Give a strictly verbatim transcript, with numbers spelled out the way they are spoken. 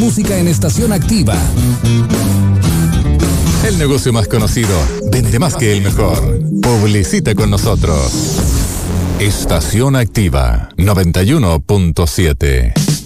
Música en Estación Activa. El negocio más conocido vende más que el mejor. Publicita con nosotros. Estación Activa noventa y uno punto siete.